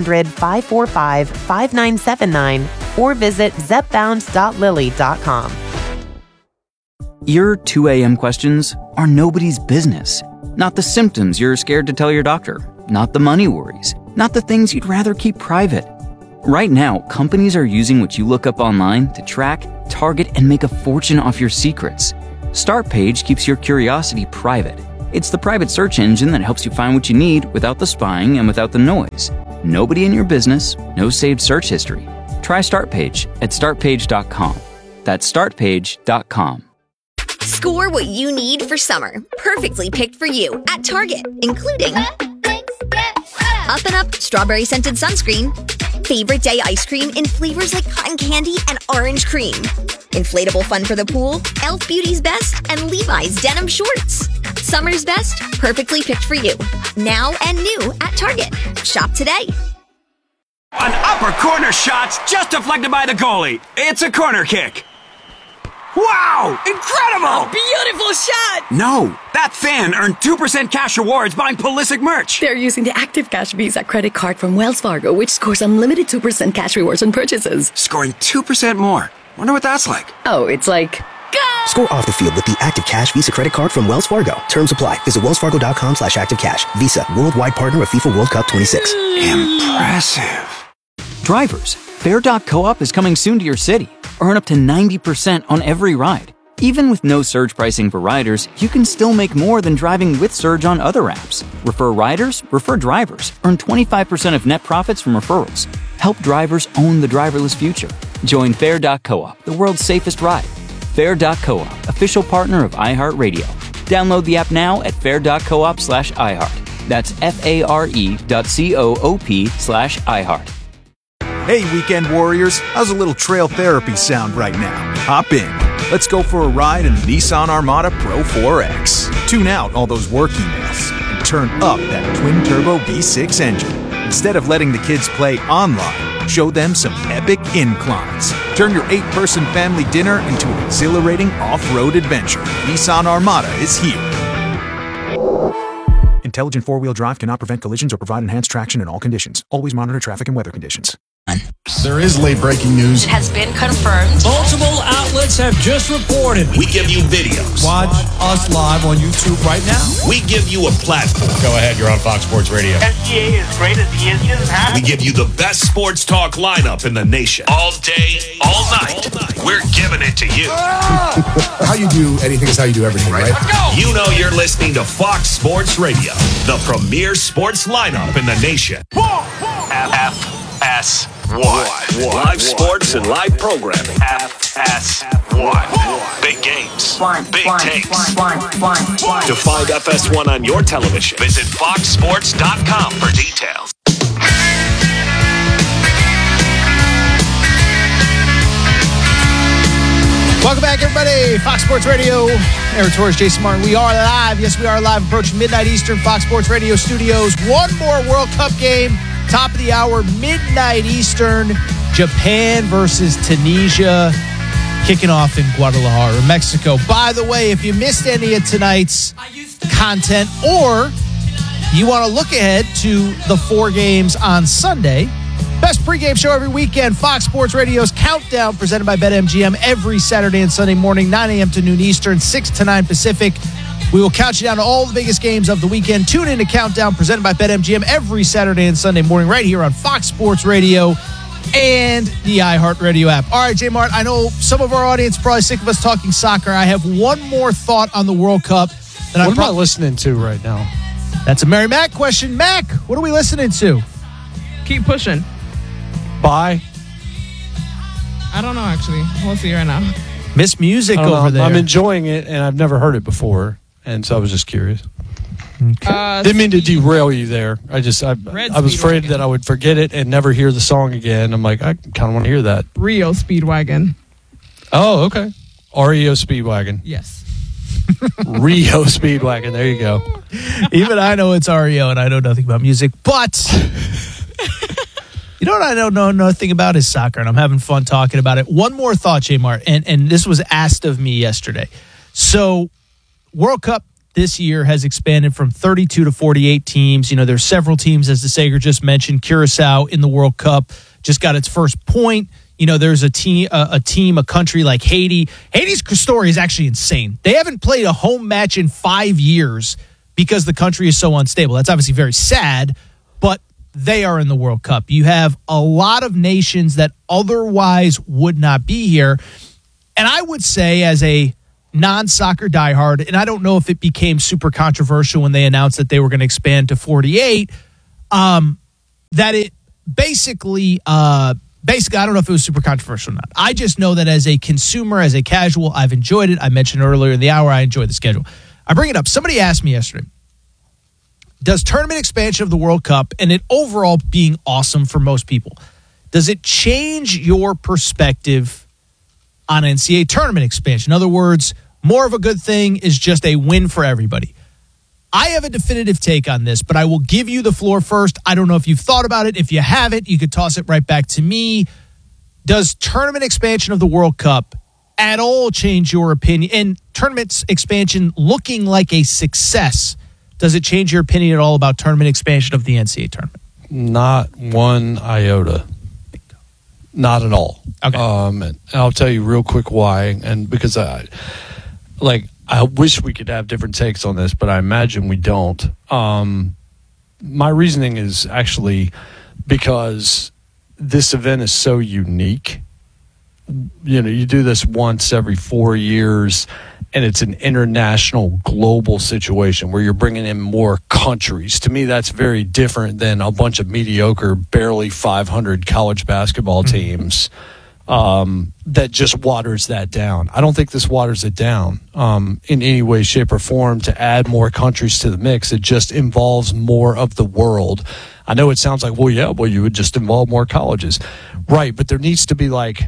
1-800-545-5979 or visit zepbound.lilly.com. Your 2 a.m. questions are nobody's business. Not the symptoms you're scared to tell your doctor. Not the money worries. Not the things you'd rather keep private. Right now, companies are using what you look up online to track, target, and make a fortune off your secrets. Startpage keeps your curiosity private. It's the private search engine that helps you find what you need without the spying and without the noise. Nobody in your business, no saved search history. Try Startpage at startpage.com. That's startpage.com. Score what you need for summer. Perfectly picked for you at Target, including Up and Up strawberry scented sunscreen, favorite day ice cream in flavors like cotton candy and orange cream, inflatable fun for the pool, Elf Beauty's Best, and Levi's denim shorts. Summer's best, perfectly picked for you. Now and new at Target. Shop today. An upper corner shot's just deflected by the goalie. It's a corner kick. Wow! Incredible! A beautiful shot! No, that fan earned 2% cash rewards buying Pulisic merch. They're using the Active Cash Visa credit card from Wells Fargo, which scores unlimited 2% cash rewards on purchases. Scoring 2% more. Wonder what that's like. Oh, it's like... Score off the field with the Active Cash Visa credit card from Wells Fargo. Terms apply. Visit wellsfargo.com/activecash. Visa, worldwide partner of FIFA World Cup 26. Impressive. Drivers, Fair.coop is coming soon to your city. Earn up to 90% on every ride. Even with no surge pricing for riders, you can still make more than driving with surge on other apps. Refer riders, refer drivers. Earn 25% of net profits from referrals. Help drivers own the driverless future. Join Fair.coop, the world's safest ride. Fair.coop, official partner of iHeartRadio. Download the app now at fair.coop/iHeart. That's FARE.coop/iHeart. Hey, weekend warriors, how's a little trail therapy sound right now? Hop in. Let's go for a ride in the Nissan Armada Pro 4X. Tune out all those work emails and turn up that twin-turbo V6 engine. Instead of letting the kids play online, show them some epic inclines. Turn your 8-person family dinner into an exhilarating off-road adventure. Nissan Armada is here. Intelligent four-wheel drive cannot prevent collisions or provide enhanced traction in all conditions. Always monitor traffic and weather conditions. There is late breaking news. It has been confirmed. Multiple outlets have just reported. We give you videos. Watch us live on YouTube right now. We give you a platform. Go ahead, you're on Fox Sports Radio. SGA is great as he is just We give you the best sports talk lineup in the nation. All day, all night. We're giving it to you. How you do anything is how you do everything, right? Let's go. You know you're listening to Fox Sports Radio, the premier sports lineup in the nation. FS1. Live sports and live programming. FS1. Big games. Big takes. To find FS1 on your television, visit foxsports.com for details. Welcome back, everybody. Fox Sports Radio. Eric Torres, Jason Martin. We are live. Yes, we are live. Approaching midnight Eastern, Fox Sports Radio studios. One more World Cup game. Top of the hour, midnight Eastern. Japan versus Tunisia. Kicking off in Guadalajara, Mexico. By the way, if you missed any of tonight's content or you want to look ahead to the 4 games on Sunday, best pregame show every weekend, Fox Sports Radio's Countdown, presented by BetMGM every Saturday and Sunday morning, 9 a.m. to noon Eastern, 6 to 9 Pacific. We will count you down to all the biggest games of the weekend. Tune in to Countdown, presented by BetMGM every Saturday and Sunday morning, right here on Fox Sports Radio and the iHeartRadio app. All right, J. Mart, I know some of our audience is probably sick of us talking soccer. I have one more thought on the World Cup. That what am I listening to right now? That's a Mary Mac question. Mac, what are we listening to? Keep pushing. Bye. I don't know, actually. We'll see right now. Miss Music over there. I'm enjoying it, and I've never heard it before, and so I was just curious. Okay. Didn't mean to derail you there. I was afraid that I would forget it and never hear the song again. I'm like, I kind of want to hear that. Rio Speedwagon. Oh, okay. REO Speedwagon. Yes. Rio Speedwagon. There you go. Even I know it's REO, and I know nothing about music, but you know what I don't know nothing about is soccer, and I'm having fun talking about it. One more thought, J. Mart, and this was asked of me yesterday. So World Cup this year has expanded from 32 to 48 teams. There's several teams, as DeSager just mentioned. Curacao in the World Cup just got its first point. There's a country like Haiti. Haiti's story is actually insane. They haven't played a home match in 5 years because the country is so unstable. That's obviously very sad, but they are in the World Cup. You have a lot of nations that otherwise would not be here. And I would say, as a non-soccer diehard, and I don't know if it became super controversial when they announced that they were going to expand to 48, that it basically, I don't know if it was super controversial or not. I just know that as a consumer, as a casual, I've enjoyed it. I mentioned earlier in the hour, I enjoy the schedule. I bring it up. Somebody asked me yesterday, does tournament expansion of the World Cup and it overall being awesome for most people, does it change your perspective on NCAA tournament expansion? In other words, more of a good thing is just a win for everybody. I have a definitive take on this, but I will give you the floor first. I don't know if you've thought about it. If you haven't, you could toss it right back to me. Does tournament expansion of the World Cup at all change your opinion? And tournament expansion looking like a success, does it change your opinion at all about tournament expansion of the NCAA tournament? Not one iota. Not at all. Okay. And I'll tell you real quick why. And because I wish we could have different takes on this, but I imagine we don't. My reasoning is actually because this event is so unique. You do this once every 4 years, and it's an international, global situation where you're bringing in more countries. To me, that's very different than a bunch of mediocre, barely 500 college basketball teams that just waters that down. I don't think this waters it down in any way, shape, or form to add more countries to the mix. It just involves more of the world. I know it sounds like, you would just involve more colleges. Right, but there needs to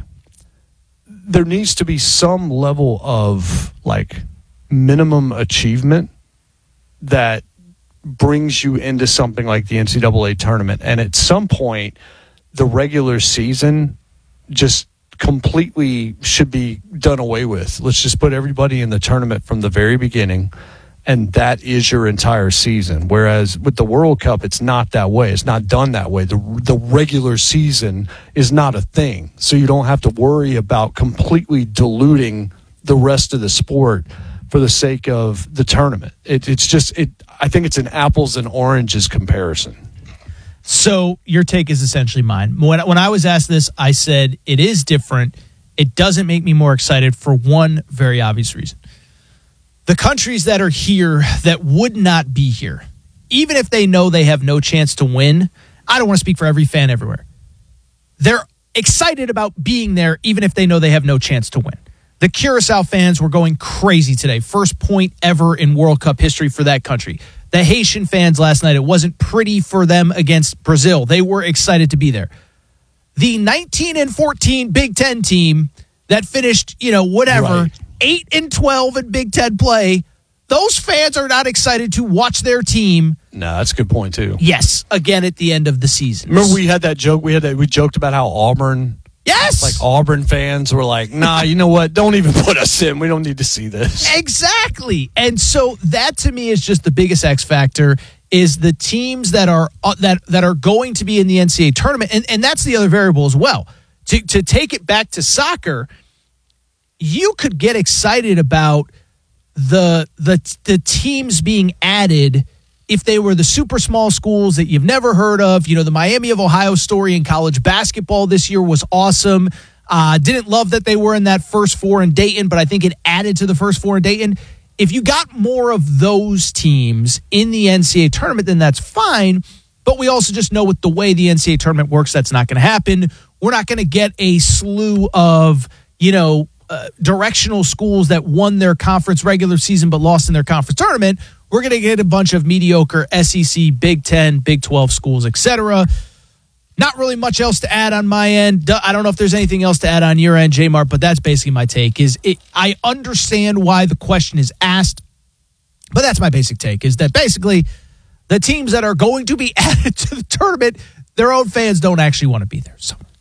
be some level of minimum achievement that brings you into something like the NCAA tournament. And at some point, the regular season just completely should be done away with. Let's just put everybody in the tournament from the very beginning, and that is your entire season. Whereas with the World Cup, it's not that way. It's not done that way. The regular season is not a thing. So you don't have to worry about completely diluting the rest of the sport for the sake of the tournament. I think it's an apples and oranges comparison. So your take is essentially mine. When I was asked this, I said it is different. It doesn't make me more excited for one very obvious reason. The countries that are here that would not be here, even if they know they have no chance to win, I don't want to speak for every fan everywhere. They're excited about being there even if they know they have no chance to win. The Curacao fans were going crazy today. First point ever in World Cup history for that country. The Haitian fans last night, it wasn't pretty for them against Brazil. They were excited to be there. The 19-14 Big Ten team that finished, 8-12 in Big Ten play, those fans are not excited to watch their team. No, that's a good point, too. Yes, again at the end of the season. Remember we had that joke? We joked about how Auburn... Yes! Auburn fans were like, nah, you know what? Don't even put us in. We don't need to see this. Exactly. And so that to me is just the biggest X factor is the teams that are going to be in the NCAA tournament. And that's the other variable as well. To take it back to soccer, you could get excited about the teams being added if they were the super small schools that you've never heard of. The Miami of Ohio story in college basketball this year was awesome. Didn't love that they were in that first four in Dayton, but I think it added to the first four in Dayton. If you got more of those teams in the NCAA tournament, then that's fine. But we also just know with the way the NCAA tournament works, that's not going to happen. We're not going to get a slew of, directional schools that won their conference regular season but lost in their conference tournament. We're going to get a bunch of mediocre SEC, Big 10, Big 12 schools, etc. Not really much else to add on my end. I don't know if there's anything else to add on your end, J-Mart, but that's basically my take. I understand why the question is asked, but that's my basic take, is that basically the teams that are going to be added to the tournament, their own fans don't actually want to be there. So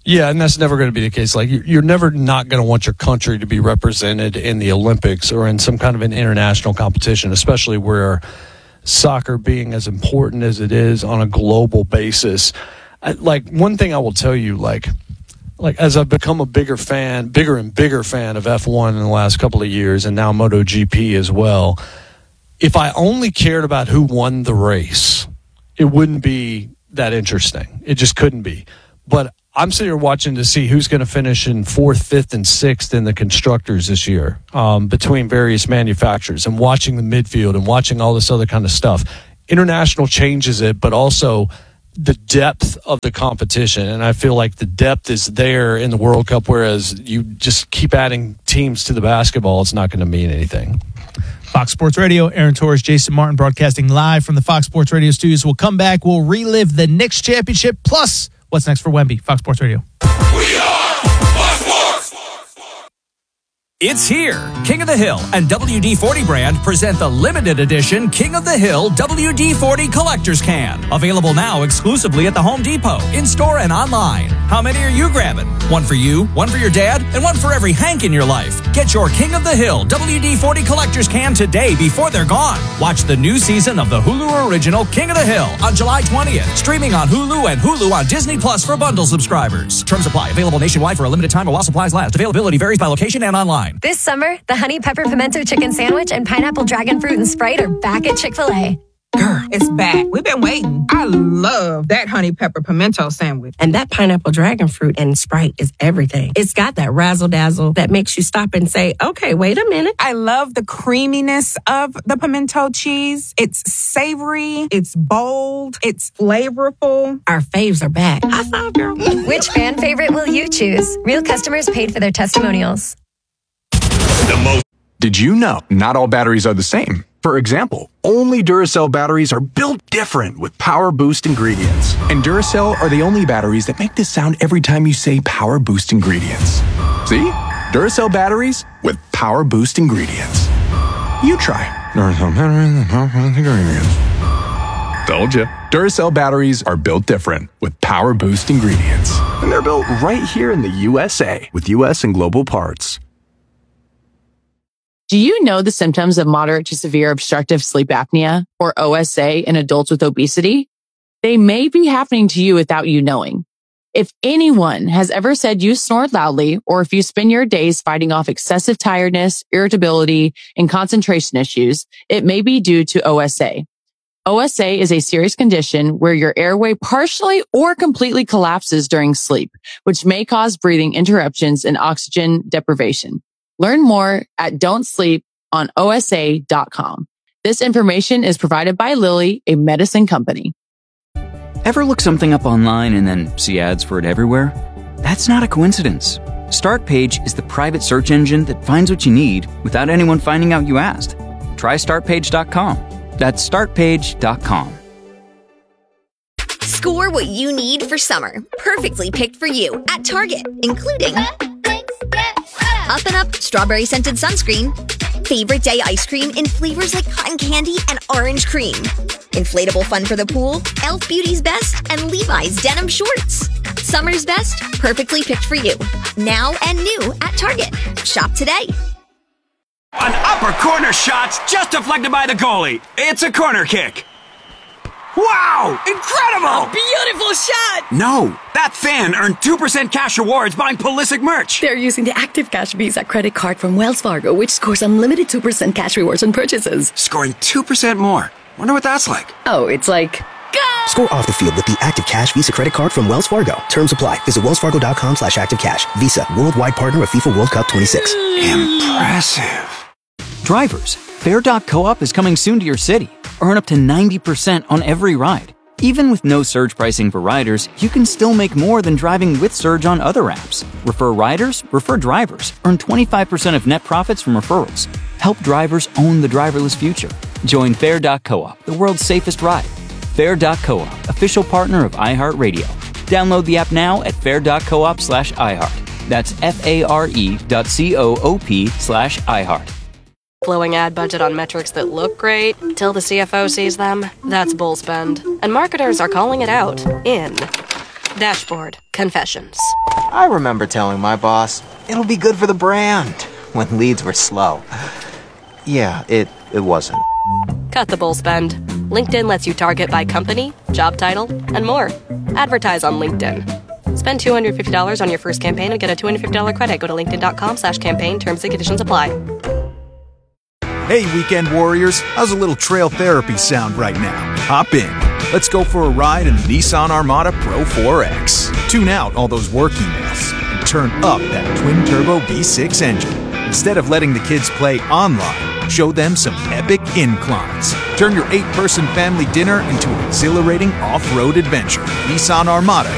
Yeah, and that's never going to be the case. Like, you're never not going to want your country to be represented in the Olympics or in some kind of an international competition, especially where soccer being as important as it is on a global basis. Like, one thing I will tell you, like as I've become a bigger and bigger fan of F1 in the last couple of years, and now MotoGP as well, if I only cared about who won the race, it wouldn't be that interesting. It just couldn't be. But I'm sitting here watching to see who's going to finish in 4th, 5th, and 6th in the constructors this year between various manufacturers, and watching the midfield and watching all this other kind of stuff. International changes it, but also the depth of the competition. And I feel like the depth is there in the World Cup, whereas you just keep adding teams to the basketball, it's not going to mean anything. Fox Sports Radio, Aaron Torres, Jason Martin broadcasting live from the Fox Sports Radio studios. We'll come back. We'll relive the Knicks championship, plus what's next for Wemby. Fox Sports Radio. We are Fox Sports. It's here. King of the Hill and WD-40 brand present the limited edition King of the Hill WD-40 Collector's Can. Available now exclusively at the Home Depot, in-store and online. How many are you grabbing? One for you, one for your dad, and one for every Hank in your life. Get your King of the Hill WD-40 Collector's Can today before they're gone. Watch the new season of the Hulu original King of the Hill on July 20th. Streaming on Hulu and Hulu on Disney Plus for bundle subscribers. Terms apply. Available nationwide for a limited time while supplies last. Availability varies by location and online. This summer, the Honey Pepper Pimento Chicken Sandwich and Pineapple Dragon Fruit and Sprite are back at Chick-fil-A. Girl, it's back. We've been waiting. I love that Honey Pepper Pimento Sandwich. And that Pineapple Dragon Fruit and Sprite is everything. It's got that razzle-dazzle that makes you stop and say, okay, wait a minute. I love the creaminess of the pimento cheese. It's savory. It's bold. It's flavorful. Our faves are back. High five, girl. Which fan favorite will you choose? Real customers paid for their testimonials. Did you know not all batteries are the same? For example, only Duracell batteries are built different with Power Boost ingredients. And Duracell are the only batteries that make this sound every time you say Power Boost ingredients. See? Duracell batteries with Power Boost ingredients. You try. Duracell batteries with Power Boost ingredients. Told ya. Duracell batteries are built different with Power Boost ingredients. And they're built right here in the USA with US and global parts. Do you know the symptoms of moderate to severe obstructive sleep apnea, or OSA, in adults with obesity? They may be happening to you without you knowing. If anyone has ever said you snore loudly, or if you spend your days fighting off excessive tiredness, irritability, and concentration issues, it may be due to OSA. OSA is a serious condition where your airway partially or completely collapses during sleep, which may cause breathing interruptions and oxygen deprivation. Learn more at don'tsleeponosa.com. This information is provided by Lilly, a medicine company. Ever look something up online and then see ads for it everywhere? That's not a coincidence. Startpage is the private search engine that finds what you need without anyone finding out you asked. Try startpage.com. That's startpage.com. Score what you need for summer, perfectly picked for you at Target, including Up and Up Strawberry Scented Sunscreen, Favorite Day Ice Cream in flavors like cotton candy and orange cream, Inflatable Fun for the Pool, Elf Beauty's Best, and Levi's Denim Shorts. Summer's best, perfectly picked for you. Now and new at Target. Shop today. An upper corner shot's just deflected by the goalie. It's a corner kick. Wow! Incredible! A beautiful shot! No, that fan earned 2% cash rewards buying Pulisic merch. They're using the Active Cash Visa credit card from Wells Fargo, which scores unlimited 2% cash rewards on purchases. Scoring 2% more. Wonder what that's like. Oh, it's like... Score off the field with the Active Cash Visa credit card from Wells Fargo. Terms apply. Visit wellsfargo.com/activecash. Visa, worldwide partner of FIFA World Cup 26. Impressive. Drivers, Fair.coop is coming soon to your city. Earn up to 90% on every ride. Even with no surge pricing for riders, you can still make more than driving with surge on other apps. Refer riders, refer drivers. Earn 25% of net profits from referrals. Help drivers own the driverless future. Join Fair.coop, the world's safest ride. Fair.coop, official partner of iHeartRadio. Download the app now at fair.coop/iHeart. That's FARE.coop/iHeart. Flowing ad budget on metrics that look great till the CFO sees them. That's bull spend. And marketers are calling it out in Dashboard Confessions. I remember telling my boss, it'll be good for the brand, when leads were slow. Yeah, it wasn't. Cut the bull spend. LinkedIn lets you target by company, job title, and more. Advertise on LinkedIn. Spend $250 on your first campaign and get a $250 credit. Go to linkedin.com/campaign. Terms and conditions apply. Hey, weekend warriors. How's a little trail therapy sound right now? Hop in. Let's go for a ride in the Nissan Armada Pro 4X. Tune out all those work emails and turn up that twin-turbo V6 engine. Instead of letting the kids play online, show them some epic inclines. Turn your 8-person family dinner into an exhilarating off-road adventure. Nissan Armada